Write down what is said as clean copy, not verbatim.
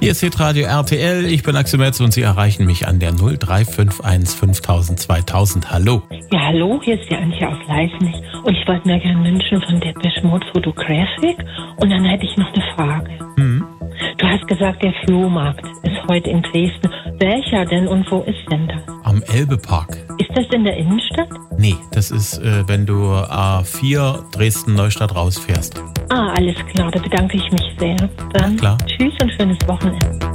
Hier ist Hitradio RTL, ich bin Axel Metz und Sie erreichen mich an der 0351 5000 2000. Hallo. Ja, hallo, hier ist die Antje aus Leisnig und ich wollte mir gerne wünschen von Depeche Mode Photographic und dann hätte ich noch eine Frage. Du hast gesagt, der Flohmarkt ist heute in Dresden. Welcher denn und wo ist denn das? Am Elbepark. Ist das in der Innenstadt? Nee, das ist, wenn du A4 Dresden-Neustadt rausfährst. Ah, alles klar, da bedanke ich mich sehr. Dann klar. tschüss und schönes Wochenende.